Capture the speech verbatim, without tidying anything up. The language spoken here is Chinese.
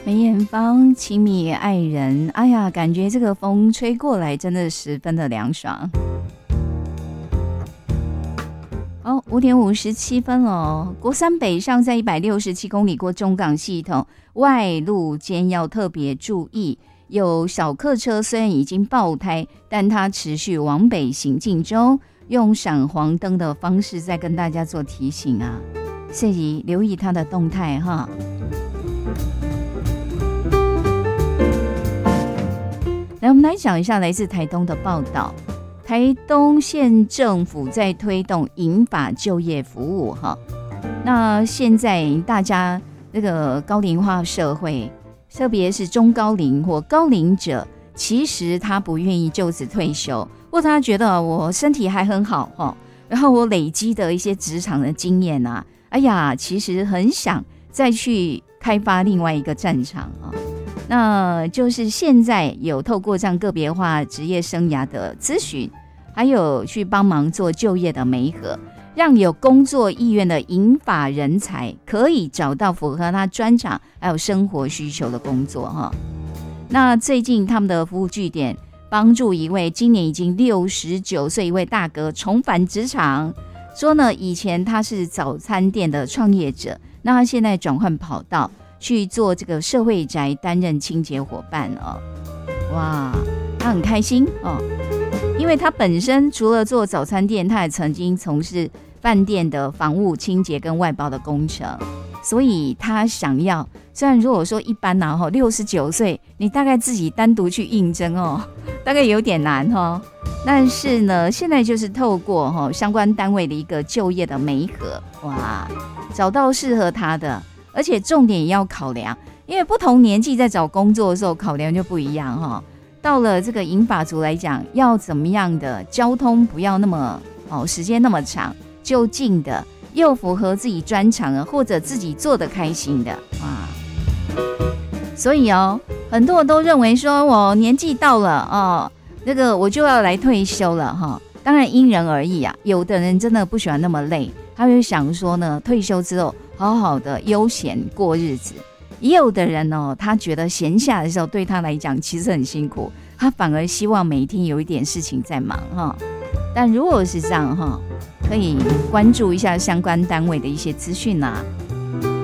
梅艳芳亲密爱人，哎呀，感觉这个风吹过来真的十分的凉爽。哦，五点五十七分哦。国三北上在一百六十七公里过中港系统，外路间要特别注意。有小客车虽然已经爆胎，但它持续往北行进中，用闪黄灯的方式在跟大家做提醒啊，所以留意它的动态哈。来，我们来讲一下来自台东的报道。台东县政府在推动银发就业服务哈。那现在大家这个高龄化社会，特别是中高龄或高龄者，其实他不愿意就此退休，或他觉得我身体还很好哈，然后我累积的一些职场的经验啊，哎呀，其实很想再去开发另外一个战场啊。那就是现在有透过这样个别化职业生涯的咨询，还有去帮忙做就业的媒合，让有工作意愿的银发人才可以找到符合他专长还有生活需求的工作哈。那最近他们的服务据点帮助一位今年已经六十九岁一位大哥重返职场，说呢以前他是早餐店的创业者，那他现在转换跑道去做这个社会宅担任清洁伙伴哦。哇，他很开心哦，因为他本身除了做早餐店，他也曾经从事饭店的房屋清洁跟外包的工程，所以他想要，虽然如果说一般啊六十九岁你大概自己单独去应征哦，大概有点难哦，但是呢现在就是透过、哦、相关单位的一个就业的媒合，哇，找到适合他的，而且重点也要考量，因为不同年纪在找工作的时候考量就不一样哈、哦。到了这个银发族来讲，要怎么样的交通不要那么哦时间那么长，就近的又符合自己专长的，或者自己做得开心的啊。所以哦，很多人都认为说我年纪到了哦，那个我就要来退休了哈、哦。当然因人而异啊，有的人真的不喜欢那么累，他会想说呢，退休之后好好的悠闲过日子。也有的人哦，他觉得闲下的时候对他来讲其实很辛苦，他反而希望每天有一点事情在忙哈。但如果是这样哈，可以关注一下相关单位的一些资讯啊。